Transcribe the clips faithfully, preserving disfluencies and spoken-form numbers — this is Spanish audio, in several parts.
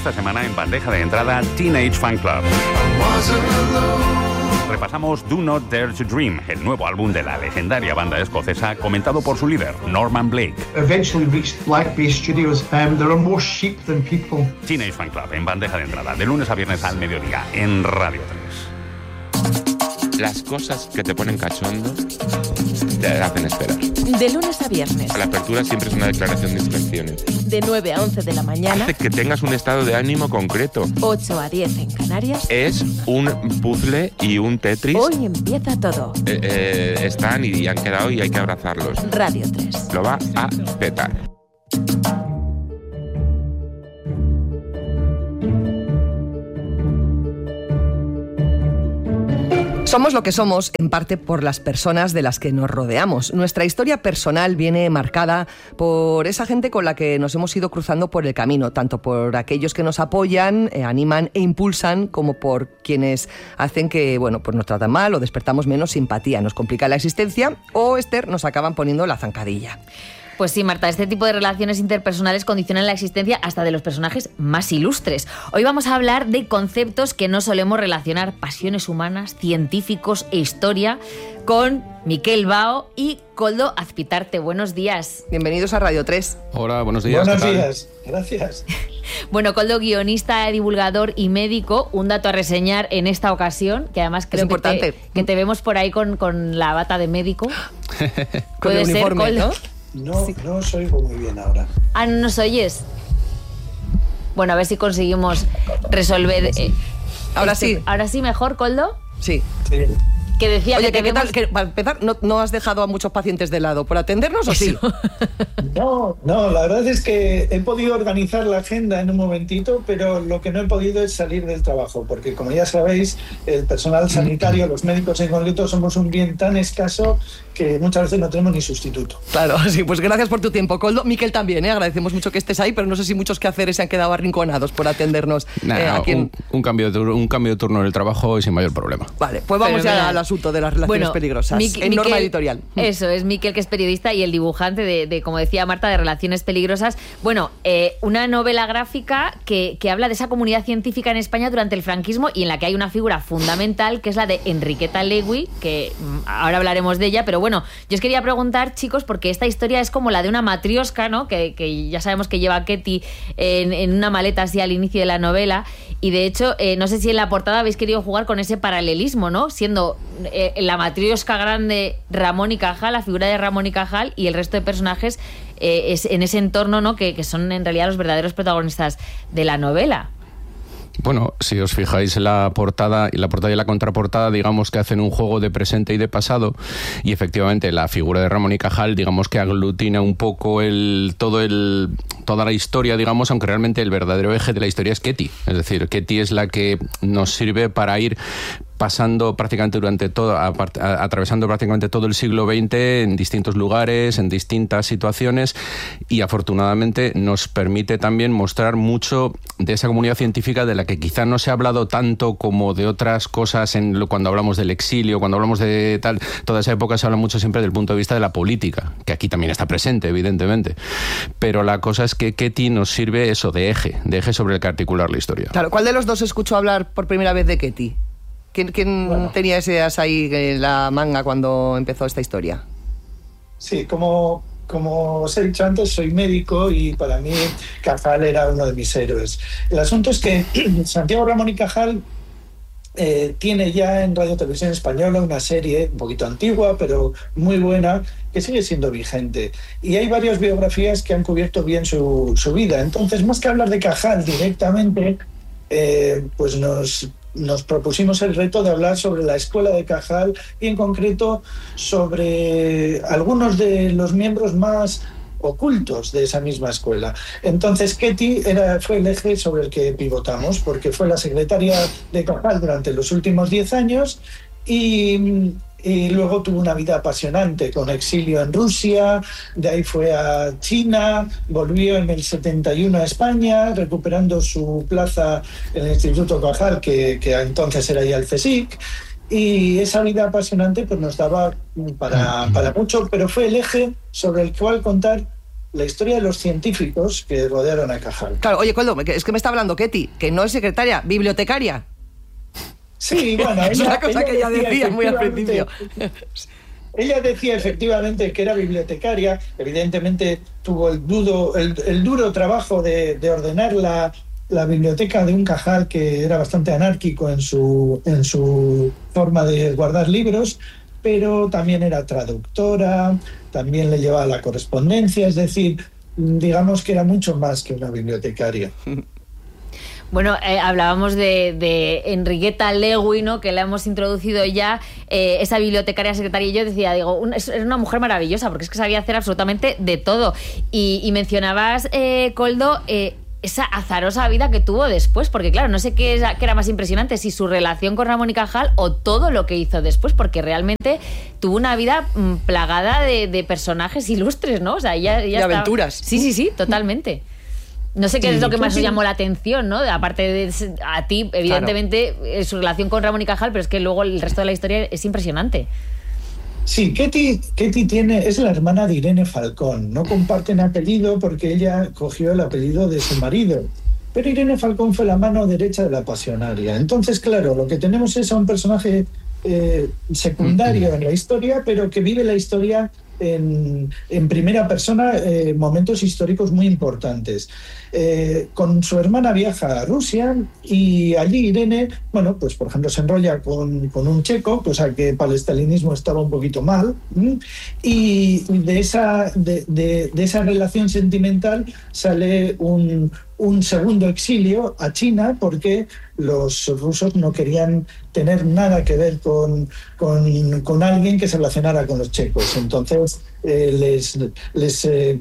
esta semana en bandeja de entrada Teenage Fanclub. Repasamos Do Not Dare to Dream, el nuevo álbum de la legendaria banda escocesa, comentado por su líder, Norman Blake. Eventually reached Black Bay Studios. Um, there are more sheep than people. Teenage Fanclub en bandeja de entrada, de lunes a viernes al mediodía, en Radio tres. Las cosas que te ponen cachondo te hacen esperar. De lunes a viernes. La apertura siempre es una declaración de intenciones. De nueve a once de la mañana. Hace que tengas un estado de ánimo concreto. ocho a diez en Canarias. Es un puzzle y un Tetris. Hoy empieza todo. Eh, eh, están y han quedado y hay que abrazarlos. Radio tres. Lo va a petar. Somos lo que somos, en parte por las personas de las que nos rodeamos. Nuestra historia personal viene marcada por esa gente con la que nos hemos ido cruzando por el camino, tanto por aquellos que nos apoyan, eh, animan e impulsan, como por quienes hacen que, bueno, pues nos tratan mal o despertamos menos simpatía, nos complica la existencia o, Esther, nos acaban poniendo la zancadilla. Pues sí, Marta, este tipo de relaciones interpersonales condicionan la existencia hasta de los personajes más ilustres. Hoy vamos a hablar de conceptos que no solemos relacionar, pasiones humanas, científicos e historia, con Miquel Bao y Koldo Azpitarte. Buenos días. Bienvenidos a Radio tres. Hola, buenos días. Buenos días, gracias. Bueno, Koldo, guionista, divulgador y médico, un dato a reseñar en esta ocasión, que además creo que te, que te vemos por ahí con, con la bata de médico. Con el uniforme, ser, Koldo, ¿no? No, sí. no os oigo muy bien ahora. Ah, ¿no nos oyes? Bueno, a ver si conseguimos resolver... Eh, ahora este, sí. ¿Ahora sí mejor, Koldo? Sí. Sí. Que decía Oye, que, que, ¿qué vemos... tal? Que, para empezar, ¿no, ¿no has dejado a muchos pacientes de lado por atendernos o sí? No, no, la verdad es que he podido organizar la agenda en un momentito, pero lo que no he podido es salir del trabajo, porque como ya sabéis, el personal sanitario, los médicos en concreto, somos un bien tan escaso que muchas veces no tenemos ni sustituto. Claro, sí, pues gracias por tu tiempo, Koldo. Miquel también, ¿eh? Agradecemos mucho que estés ahí, pero no sé si muchos quehaceres se han quedado arrinconados por atendernos. Nah, eh, aquí en... un, un, cambio de, un cambio de turno en el trabajo y sin mayor problema. Vale, pues vamos Pero, ya mira, al asunto de las relaciones bueno, peligrosas. Miquel, en Norma Miquel, Editorial. Eso, es Miquel, que es periodista y el dibujante de, de como decía Marta, de Relaciones Peligrosas. Bueno, eh, una novela gráfica que, que habla de esa comunidad científica en España durante el franquismo y en la que hay una figura fundamental, que es la de Enriqueta Lewy, que ahora hablaremos de ella, pero bueno, yo os quería preguntar, chicos, porque esta historia es como la de una matrioska, ¿no? Que, que ya sabemos que lleva a Ketty en, en una maleta así al inicio de la novela, y de hecho, eh, no sé si en la portada habéis querido jugar con ese paralelismo, ¿no? Siendo eh, la matrioska grande Ramón y Cajal, la figura de Ramón y Cajal, y el resto de personajes eh, es en ese entorno, ¿no? Que, que son en realidad los verdaderos protagonistas de la novela. Bueno, si os fijáis en la portada y la portada y la contraportada, digamos que hacen un juego de presente y de pasado, y efectivamente la figura de Ramón y Cajal, digamos que aglutina un poco el todo el toda la historia, digamos, aunque realmente el verdadero eje de la historia es Ketty. Es decir, Ketty es la que nos sirve para ir pasando prácticamente durante todo, a, a, atravesando prácticamente todo el siglo veinte en distintos lugares, en distintas situaciones, y afortunadamente nos permite también mostrar mucho de esa comunidad científica de la que quizá no se ha hablado tanto como de otras cosas en lo, cuando hablamos del exilio, cuando hablamos de tal, toda esa época se habla mucho siempre del punto de vista de la política, que aquí también está presente, evidentemente. Pero la cosa es que Ketty nos sirve eso, de eje, de eje sobre el que articular la historia. Claro, ¿cuál de los dos escuchó hablar por primera vez de Ketty? ¿Quién, quién bueno. tenía ese as ahí en la manga cuando empezó esta historia? Sí, como, como os he dicho antes, soy médico y para mí Cajal era uno de mis héroes. El asunto es que Santiago Ramón y Cajal eh, tiene ya en Radio Televisión Española una serie un poquito antigua, pero muy buena, que sigue siendo vigente. Y hay varias biografías que han cubierto bien su, su vida. Entonces, más que hablar de Cajal directamente, eh, pues nos... nos propusimos el reto de hablar sobre la escuela de Cajal y en concreto sobre algunos de los miembros más ocultos de esa misma escuela. Entonces Ketty era, fue el eje sobre el que pivotamos, porque fue la secretaria de Cajal durante los últimos diez años y... y luego tuvo una vida apasionante con exilio en Rusia, de ahí fue a China, volvió en el setenta y uno a España, recuperando su plaza en el Instituto Cajal, que, que entonces era ya el CSIC, y esa vida apasionante pues nos daba para, para mucho, pero fue el eje sobre el cual contar la historia de los científicos que rodearon a Cajal. Claro, oye, Coldo, es que me está hablando Ketty, que no es secretaria, bibliotecaria. Sí, bueno, es ella, una cosa ella que ella decía, decía muy al principio. Ella decía efectivamente que era bibliotecaria, evidentemente tuvo el, dudo, el, el duro trabajo de, de ordenar la, la biblioteca de un Cajal que era bastante anárquico en su, en su forma de guardar libros, pero también era traductora, también le llevaba la correspondencia, es decir, digamos que era mucho más que una bibliotecaria. Bueno, eh, hablábamos de, de Enriqueta Legui, ¿no? Que la hemos introducido ya, eh, esa bibliotecaria secretaria, y yo decía, digo, un, es, es una mujer maravillosa, porque es que sabía hacer absolutamente de todo. Y, y mencionabas, eh, Coldo, eh, esa azarosa vida que tuvo después, porque claro, no sé qué, es, qué era más impresionante, si su relación con Ramón y Cajal o todo lo que hizo después, porque realmente tuvo una vida mmm, plagada de, de personajes ilustres, ¿no? O sea, ella, ella de aventuras. Sí, sí, sí, totalmente. No sé qué sí, es lo que más os llamó la atención, ¿no? Aparte de a ti, evidentemente, claro, su relación con Ramón y Cajal, pero es que luego el resto de la historia es impresionante. Sí, Ketty, Ketty tiene, es la hermana de Irene Falcón. No comparten apellido porque ella cogió el apellido de su marido. Pero Irene Falcón fue la mano derecha de la pasionaria. Entonces, claro, lo que tenemos es a un personaje eh, secundario en la historia, pero que vive la historia En, en primera persona, eh, momentos históricos muy importantes. Eh, con su hermana viaja a Rusia y allí Irene, bueno, pues por ejemplo se enrolla con, con un checo, cosa que para el estalinismo estaba un poquito mal, ¿m? y de esa, de, de, de esa relación sentimental sale un, un segundo exilio a China, porque los rusos no querían tener nada que ver con, con, con alguien que se relacionara con los checos. Entonces eh, les, les, eh,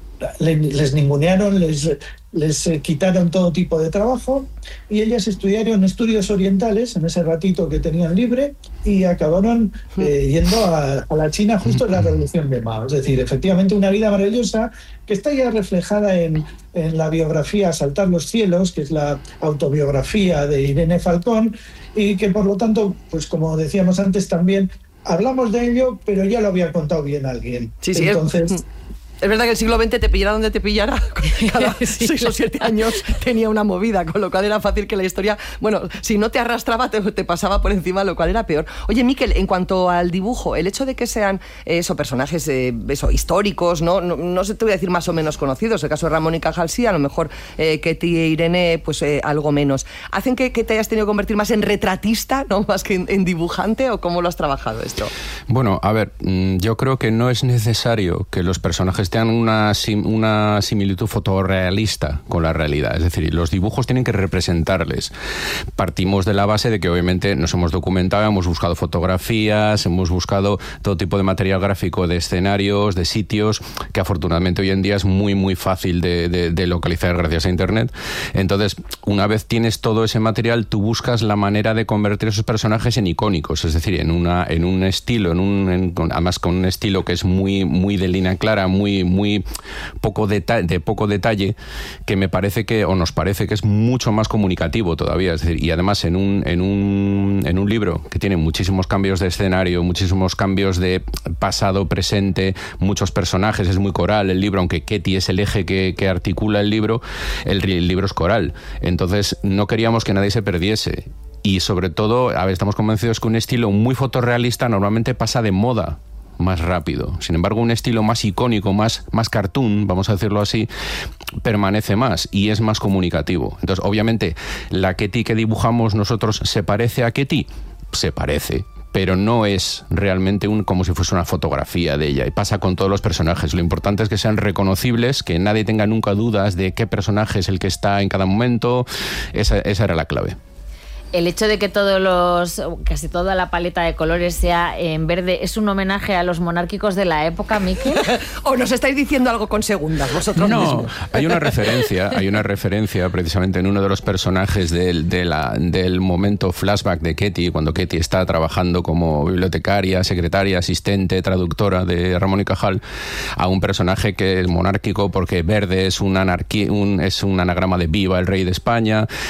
les ningunearon, les, les eh, quitaron todo tipo de trabajo, y ellas estudiaron estudios orientales en ese ratito que tenían libre, y acabaron eh, yendo a, a la China justo en la Revolución de Mao. Es decir, efectivamente una vida maravillosa que está ya reflejada en, en la biografía Saltar los cielos, que es la autobiografía de Irene Falcón, y que por lo tanto, pues como decíamos antes también, hablamos de ello, pero ya lo había contado bien alguien. Sí, sí, entonces... Es... Es verdad que el siglo veinte te pillara donde te pillara, cada sí. seis o siete años tenía una movida, con lo cual era fácil que la historia, bueno, si no te arrastraba, te, te pasaba por encima, lo cual era peor. Oye, Miquel, en cuanto al dibujo, el hecho de que sean eso, personajes eh, eso, históricos, ¿no? No, no sé, te voy a decir más o menos conocidos, el caso de Ramón y Cajal sí, a lo mejor eh, Ketty e Irene, pues eh, algo menos. ¿Hacen que, que te hayas tenido que convertir más en retratista, ¿no? Más que en, en dibujante, o cómo lo has trabajado esto? Bueno, a ver, yo creo que no es necesario que los personajes tengan una, una similitud fotorrealista con la realidad. Es decir, los dibujos tienen que representarles. Partimos de la base de que obviamente nos hemos documentado, hemos buscado fotografías, hemos buscado todo tipo de material gráfico de escenarios, de sitios, que afortunadamente hoy en día es muy, muy fácil de, de, de localizar gracias a Internet. Entonces, una vez tienes todo ese material, tú buscas la manera de convertir esos personajes en icónicos, es decir, en, una, en un estilo, en un, en, además con un estilo que es muy, muy de línea clara, muy, muy poco deta- de poco detalle, que me parece que, o nos parece que es mucho más comunicativo todavía. Es decir, y además en un, en un, en un libro que tiene muchísimos cambios de escenario, muchísimos cambios de pasado, presente, muchos personajes, es muy coral el libro, aunque Ketty es el eje que, que articula el libro, el, el libro es coral. Entonces no queríamos que nadie se perdiese. Y sobre todo, a ver, estamos convencidos que un estilo muy fotorrealista normalmente pasa de moda más rápido. Sin embargo, un estilo más icónico, más, más cartoon, vamos a decirlo así, permanece más y es más comunicativo. Entonces, obviamente, la Ketty que dibujamos nosotros se parece a Ketty, se parece, pero no es realmente un, como si fuese una fotografía de ella. Y pasa con todos los personajes. Lo importante es que sean reconocibles, que nadie tenga nunca dudas de qué personaje es el que está en cada momento. Esa, esa era la clave. El hecho de que todos los, casi toda la paleta de colores sea en verde, ¿es un homenaje a los monárquicos de la época, Miquel? ¿O nos estáis diciendo algo con segundas vosotros no, mismos? hay una referencia, hay una referencia precisamente en uno de los personajes del, de la, del momento flashback de Ketty, cuando Ketty está trabajando como bibliotecaria, secretaria, asistente, traductora de Ramón y Cajal, a un personaje que es monárquico porque verde es un, anarquí, un, es un anagrama de viva el rey de España. Mm. Eh,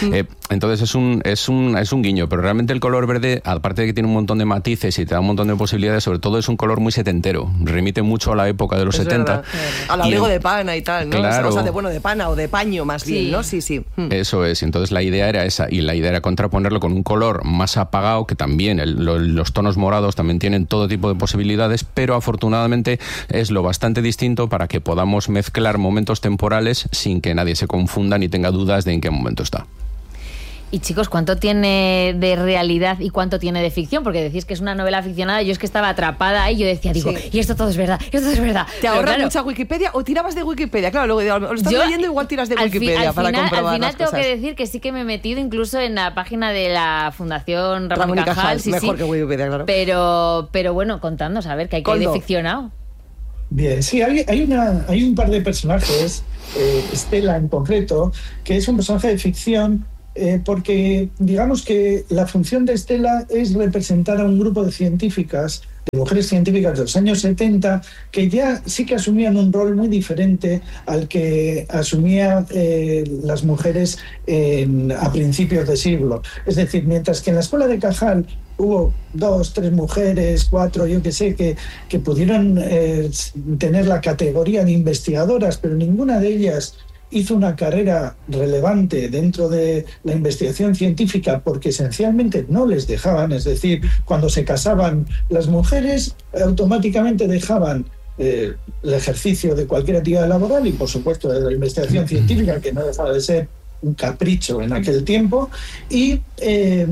Entonces es un, es un es un guiño, pero realmente el color verde, aparte de que tiene un montón de matices y te da un montón de posibilidades, sobre todo es un color muy setentero. Remite mucho a la época de los es setenta. Al abrigo de pana y tal, ¿no? Claro. O sea, de bueno, de pana o de paño más Sí. bien, ¿no? Sí, sí. Eso es, entonces la idea era esa, y la idea era contraponerlo con un color más apagado, que también el, lo, los tonos morados también tienen todo tipo de posibilidades, pero afortunadamente es lo bastante distinto para que podamos mezclar momentos temporales sin que nadie se confunda ni tenga dudas de en qué momento está. Y chicos, ¿cuánto tiene de realidad y cuánto tiene de ficción? Porque decís que es una novela ficcionada, yo es que estaba atrapada ahí, yo decía, digo, Sí. y esto todo es verdad, y esto todo es verdad. ¿Te Pero ahorras claro, mucha Wikipedia o tirabas de Wikipedia? Claro, luego lo estás yo, leyendo, igual tiras de al fi- Wikipedia al para final, comprobar Al final las tengo cosas. que decir que sí que me he metido incluso en la página de la Fundación Ramón Ramón y y Cajal, Cajal, sí, mejor sí. que Wikipedia, claro. Pero, pero bueno, contándonos, a ver, que hay que hay de Coldo. ficcionado. Bien, sí, hay, hay, una, hay un par de personajes, eh, Estela en concreto, que es un personaje de ficción, eh, porque digamos que la función de Estela es representar a un grupo de científicas, de mujeres científicas de los años setenta, que ya sí que asumían un rol muy diferente al que asumían eh, las mujeres en, a principios de siglo. Es decir, mientras que en la escuela de Cajal hubo dos, tres mujeres, cuatro, yo qué sé, que, que pudieron eh, tener la categoría de investigadoras, pero ninguna de ellas hizo una carrera relevante dentro de la investigación científica porque esencialmente no les dejaban, es decir, cuando se casaban las mujeres automáticamente dejaban eh, el ejercicio de cualquier actividad laboral y por supuesto de la investigación científica, que no dejaba de ser un capricho en aquel tiempo, y eh,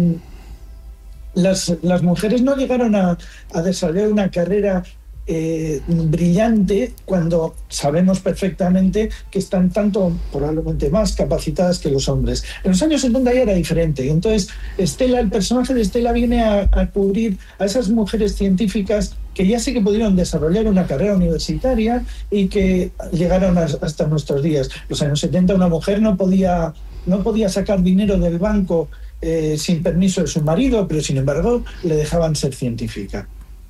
las, las mujeres no llegaron a, a desarrollar una carrera Eh, brillante cuando sabemos perfectamente que están tanto, probablemente más capacitadas que los hombres. En los años setenta ya era diferente, y entonces Estela, el personaje de Estela viene a, a cubrir a esas mujeres científicas que ya sí que pudieron desarrollar una carrera universitaria y que llegaron a, hasta nuestros días. En los años setenta una mujer no podía, no podía sacar dinero del banco eh, sin permiso de su marido, pero sin embargo le dejaban ser científica.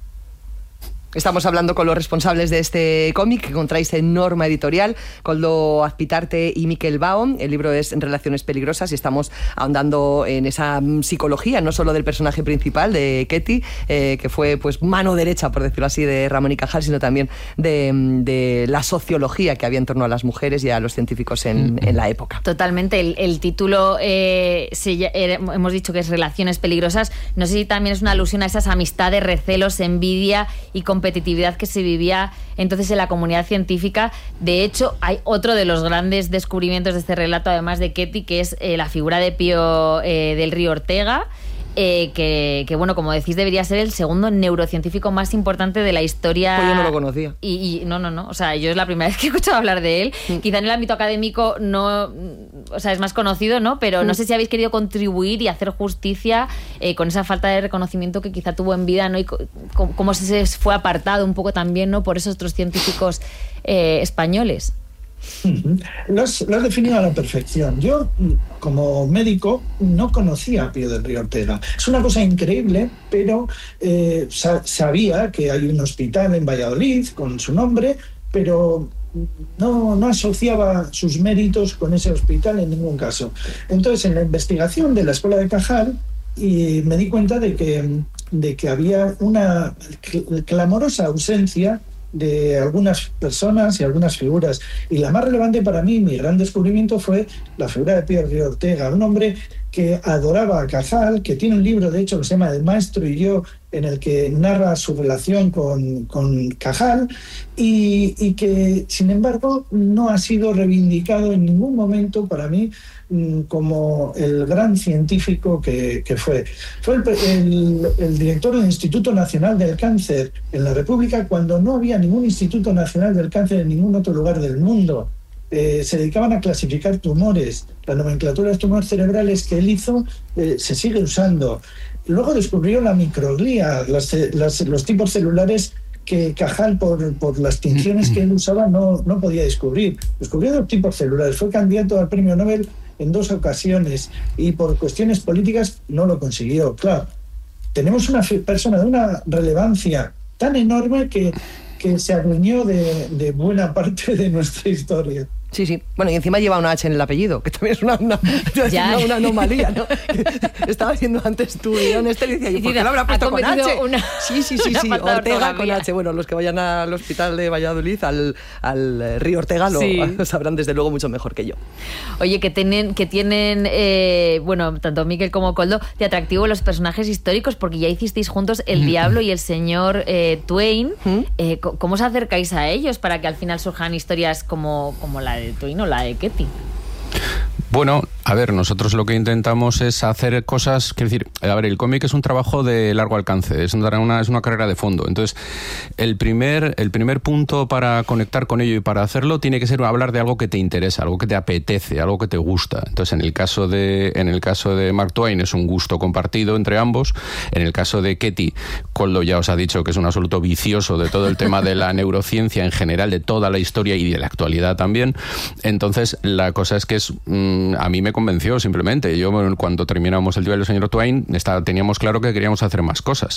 Estamos hablando con los responsables de este cómic que encontráis en Norma Editorial, Koldo Azpitarte y Mikel Bao. El libro es Relaciones peligrosas y estamos ahondando en esa psicología, no solo del personaje principal, de Ketty, eh, que fue pues mano derecha, por decirlo así, de Ramón y Cajal, sino también de, de la sociología que había en torno a las mujeres y a los científicos en, en la época. Totalmente. El, el título, eh, se, eh, hemos dicho que es Relaciones peligrosas. No sé si también es una alusión a esas amistades, recelos, envidia y competitividad que se vivía entonces en la comunidad científica. De hecho, hay otro de los grandes descubrimientos de este relato, además de Ketty, que es eh, la figura de Pío eh, del Río Ortega, eh, que, que, bueno, como decís, debería ser el segundo neurocientífico más importante de la historia. Pues yo no lo conocía. Y, y no, no, no. O sea, yo es la primera vez que he escuchado hablar de él. Mm. Quizá en el ámbito académico no, o sea, es más conocido, ¿no? Pero mm. no sé si habéis querido contribuir y hacer justicia eh, con esa falta de reconocimiento que quizá tuvo en vida, ¿no? Y cómo se fue apartado un poco también, ¿no? Por esos otros científicos eh, españoles. Uh-huh. Lo has, lo has definido a la perfección. Yo, como médico, no conocía a Pío del Río Ortega. Es una cosa increíble, pero eh, sa- sabía que hay un hospital en Valladolid con su nombre, pero no, no asociaba sus méritos con ese hospital en ningún caso. Entonces, en la investigación de la Escuela de Cajal, y me di cuenta de que, de que había una cl- clamorosa ausencia de algunas personas y algunas figuras. Y la más relevante para mí, mi gran descubrimiento, fue la figura de Pío del Río Ortega, un hombre que adoraba a Cajal, que tiene un libro, de hecho, que se llama El Maestro y yo, en el que narra su relación con, con Cajal, y, y que, sin embargo, no ha sido reivindicado en ningún momento para mí como el gran científico que, que fue. Fue el, el, el director del Instituto Nacional del Cáncer en la República cuando no había ningún Instituto Nacional del Cáncer en ningún otro lugar del mundo. Eh, se dedicaban a clasificar tumores. La nomenclatura de tumores cerebrales que él hizo eh, se sigue usando. Luego descubrió la microglía, las, las, los tipos celulares que Cajal, por, por las tinciones que él usaba, no, no podía descubrir. Descubrió dos tipos celulares. Fue candidato al premio Nobel en dos ocasiones y por cuestiones políticas no lo consiguió. Claro, tenemos una persona de una relevancia tan enorme que, que se adueñó de, de buena parte de nuestra historia. Sí, sí. Bueno, y encima lleva una H en el apellido, que también es una, una, una, una anomalía, ¿no? Estaba haciendo antes tu guión, este, y decía, ¿y por qué lo habrá puesto con H? Una, sí, sí, sí, sí. Ortega con H. Bueno, los que vayan al hospital de Valladolid, al, al río Ortega, lo sí. sabrán desde luego mucho mejor que yo. Oye, que tienen, que tienen eh, bueno, tanto Miquel como Koldo, de atractivo los personajes históricos, porque ya hicisteis juntos El Diablo y el señor eh, Twain. Eh, ¿Cómo os acercáis a ellos para que al final surjan historias como, como la de Twain o la de Ketty? Bueno, a ver, nosotros lo que intentamos es hacer cosas, quiero decir, a ver, el cómic es un trabajo de largo alcance, es una, es una carrera de fondo. Entonces, el primer, el primer punto para conectar con ello y para hacerlo tiene que ser hablar de algo que te interesa, algo que te apetece, algo que te gusta. Entonces, en el caso de, en el caso de Mark Twain es un gusto compartido entre ambos. En el caso de Ketty, Koldo ya os ha dicho que es un absoluto vicioso de todo el tema de la neurociencia en general, de toda la historia y de la actualidad también. Entonces, la cosa es que es... Mmm, a mí me convenció simplemente. Yo cuando terminamos El Diablo del señor Twain estaba, teníamos claro que queríamos hacer más cosas.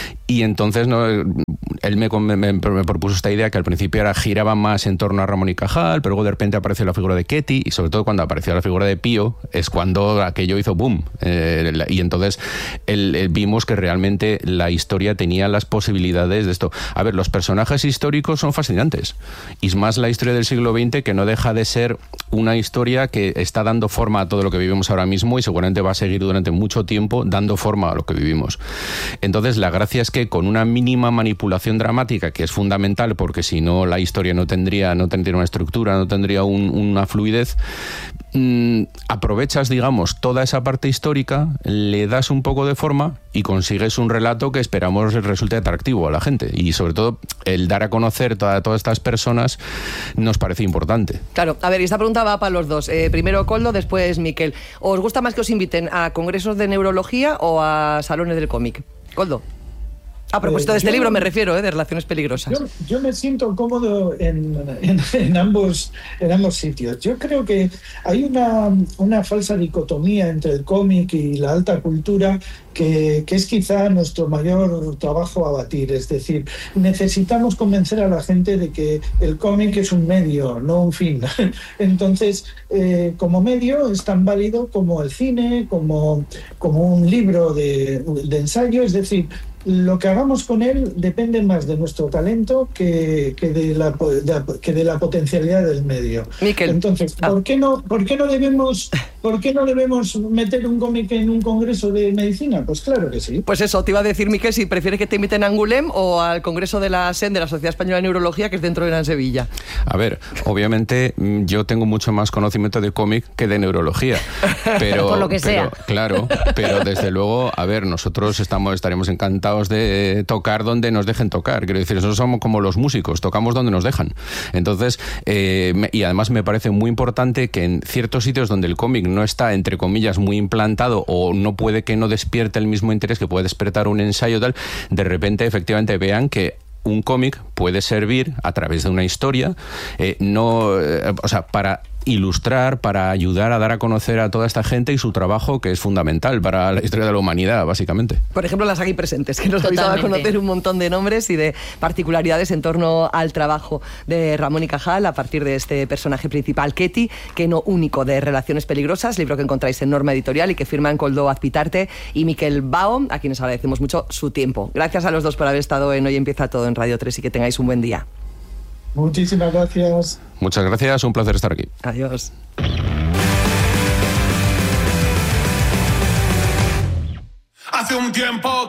Y entonces no, él me, me, me propuso esta idea que al principio era, giraba más en torno a Ramón y Cajal, pero luego de repente apareció la figura de Ketty y sobre todo cuando apareció la figura de Pío es cuando aquello hizo boom. Eh, y entonces él, él vimos que realmente la historia tenía las posibilidades de esto. A ver, los personajes históricos son fascinantes. Y es más la historia del siglo veinte, que no deja de ser una historia que está dando forma a todo lo que vivimos ahora mismo y seguramente va a seguir durante mucho tiempo dando forma a lo que vivimos. Entonces, la gracia es que con una mínima manipulación dramática, que es fundamental porque si no la historia no tendría, no tendría una estructura, no tendría un, una fluidez, mmm, aprovechas, digamos, toda esa parte histórica, le das un poco de forma y consigues un relato que esperamos resulte atractivo a la gente. Y sobre todo, el dar a conocer a todas estas personas nos parece importante. Claro, a ver, y esta pregunta va para los dos. Eh, primero Koldo, después Miquel. ¿Os gusta más que os inviten a congresos de neurología o a salones del cómic? Koldo. A propósito eh, de este yo, libro me refiero, eh, de Relaciones Peligrosas. Yo, yo me siento cómodo en, en, en, ambos, en ambos sitios. Yo creo que hay una, una falsa dicotomía entre el cómic y la alta cultura que, que es quizá nuestro mayor trabajo a batir. Es decir, necesitamos convencer a la gente de que el cómic es un medio, no un fin. Entonces, eh, como medio es tan válido como el cine, como, como un libro de, de ensayo. Es decir, lo que hagamos con él depende más de nuestro talento que, que, de, la, de, que de la potencialidad del medio. Miquel. Entonces, ¿por qué no, por qué no debemos, por qué no debemos meter un cómic en un congreso de medicina? Pues claro que sí. Pues eso, te iba a decir, Miquel, si prefieres que te inviten a Angulem o al congreso de la S E N, de la Sociedad Española de Neurología, que es dentro de Gran Sevilla. A ver, obviamente yo tengo mucho más conocimiento de cómic que de neurología. Pero, por lo que pero, sea. Claro, pero desde luego, a ver, nosotros estamos, estaremos encantados de tocar donde nos dejen tocar. Quiero decir, nosotros somos como los músicos, tocamos donde nos dejan. Entonces, eh, me, y además me parece muy importante que en ciertos sitios donde el cómic no está, entre comillas, muy implantado o no puede que no despierte el mismo interés que puede despertar un ensayo tal, de repente efectivamente vean que un cómic puede servir a través de una historia, eh, no, eh, o sea, para ilustrar, para ayudar a dar a conocer a toda esta gente y su trabajo, que es fundamental para la historia de la humanidad, básicamente. Por ejemplo, las aquí presentes, que nos habéis dado a conocer un montón de nombres y de particularidades en torno al trabajo de Ramón y Cajal a partir de este personaje principal, Ketty, que no único, de Relaciones Peligrosas, libro que encontráis en Norma Editorial y que firman Koldo Azpitarte y Miquel Bao, a quienes agradecemos mucho su tiempo. Gracias a los dos por haber estado en Hoy Empieza Todo en Radio tres y que tengáis un buen día. Muchísimas gracias. Muchas gracias, un placer estar aquí. Adiós. Hace un tiempo